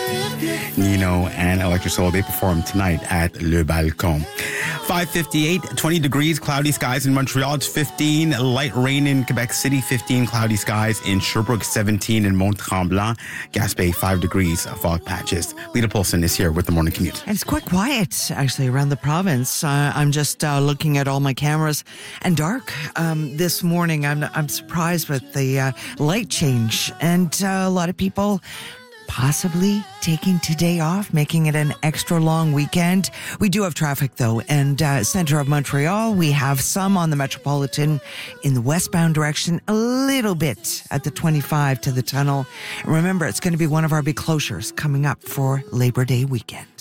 Nino and Electric Soul, they perform tonight at Le Balcon. 5:58, 20 degrees, cloudy skies in Montreal. It's 15, light rain in Quebec City, 15, cloudy skies in Sherbrooke, 17 in Mont-Tremblant. Gaspé, 5 degrees, fog patches. Lita Polson is here with the morning commute. And it's quite quiet, actually, around the province. I'm just looking at all my cameras and dark. This morning, I'm surprised with the light change, and a lot of people possibly taking today off, making it an extra long weekend. We do have traffic, though, and center of Montreal, we have some on the Metropolitan in the westbound direction, a little bit at the 25 to the tunnel. And remember, it's going to be one of our big closures coming up for Labor Day weekend.